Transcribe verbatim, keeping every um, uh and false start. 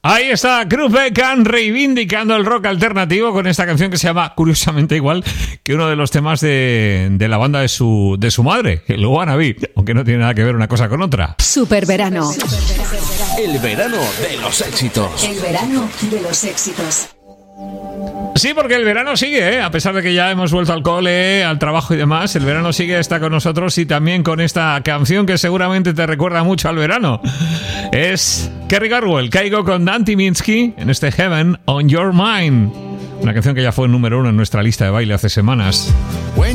Ahí está Cruz Becan reivindicando el rock alternativo con esta canción que se llama, curiosamente igual que uno de los temas de, de la banda de su, de su madre, el Wannabe, aunque no tiene nada que ver una cosa con otra. Superverano. El verano de los éxitos. El verano de los éxitos. Sí, porque el verano sigue, ¿eh? A pesar de que ya hemos vuelto al cole, al trabajo y demás, el verano sigue, está con nosotros y también con esta canción que seguramente te recuerda mucho al verano. Es Kerry Garwell, Caigo con Dan Tyminski en este Heaven on Your Mind. Una canción que ya fue el número uno en nuestra lista de baile hace semanas.